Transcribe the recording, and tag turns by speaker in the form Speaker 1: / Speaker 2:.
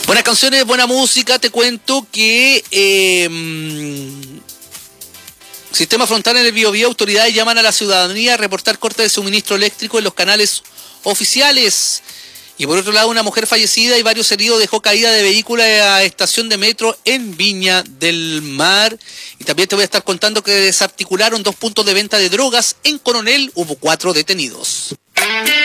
Speaker 1: Buenas canciones, buena música. Te cuento que Sistema Frontal en el Biobío, autoridades llaman a la ciudadanía a reportar cortes de suministro eléctrico en los canales oficiales. Y por otro lado, una mujer fallecida y varios heridos dejó caída de vehículo a estación de metro en Viña del Mar. Y también te voy a estar contando que desarticularon 2 puntos de venta de drogas. En Coronel hubo 4 detenidos.